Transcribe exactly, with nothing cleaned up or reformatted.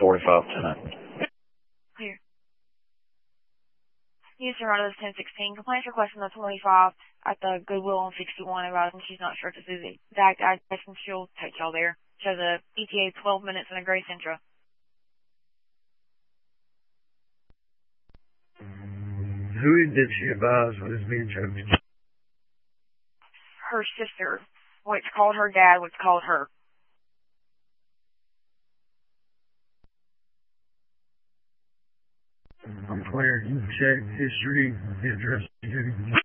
forty-five tonight. Clear. Houston, Rhode Island ten sixteen. Complaints requesting the twenty-five at the Goodwill on sixty-one, and she's not sure if this is the exact address, and she'll take y'all there. Shows a E T A twelve minutes and a gray Sentra. Who did she advise was being chosen? Her sister, which called her dad, which called her. I'm clear. You check history, the address.